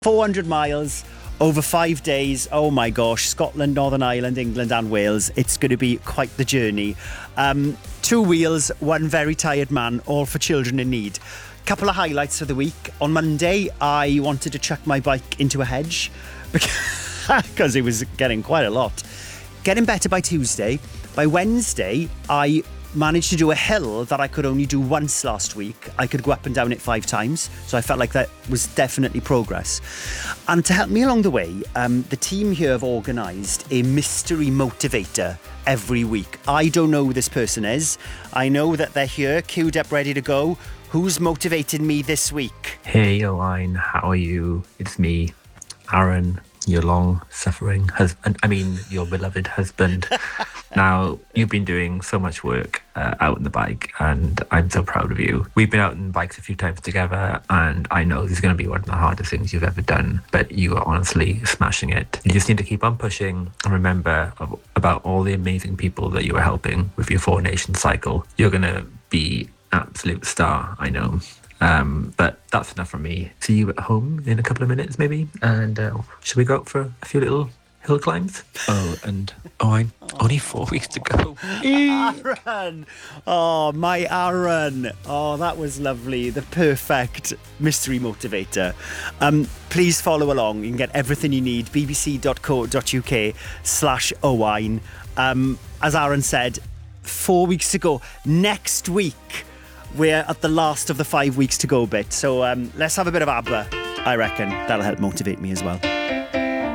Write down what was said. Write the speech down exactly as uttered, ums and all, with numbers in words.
four hundred miles over five days. Oh my gosh, Scotland, Northern Ireland, England and Wales. It's going to be quite the journey. Um, two wheels, one very tired man, all for children in need. Couple of highlights for the week. On Monday, I wanted to chuck my bike into a hedge because it was getting quite a lot. Getting better by Tuesday. By Wednesday, I managed to do a hill that I could only do once last week. I could go up and down it five times, so I felt like that was definitely progress. And to help me along the way, um, the team here have organised a mystery motivator every week. I don't know who this person is. I know that they're here, queued up, ready to go. Who's motivated me this week? Hey, Owain, how are you? It's me, Aaron, your long-suffering husband. I mean, your beloved husband. Now, you've been doing so much work uh, out on the bike, and I'm so proud of you. We've been out on bikes a few times together, and I know this is going to be one of the hardest things you've ever done, but you are honestly smashing it. You just need to keep on pushing and remember about all the amazing people that you are helping with your Four Nations cycle. You're going to be absolute star, I know. Um, but that's enough from me. See you at home in a couple of minutes, maybe. And uh, should we go out for a few little hill climbs? Oh, and oh, I'm only four weeks to go. Aaron! Oh, my Aaron. Oh, that was lovely. The perfect mystery motivator. Um, please follow along. You can get everything you need. bbc.co.uk slash Owain. Um, as Aaron said, four weeks to go. Next week, we're at the last of the five weeks to go bit. So um, let's have a bit of ABBA. I reckon that'll help motivate me as well.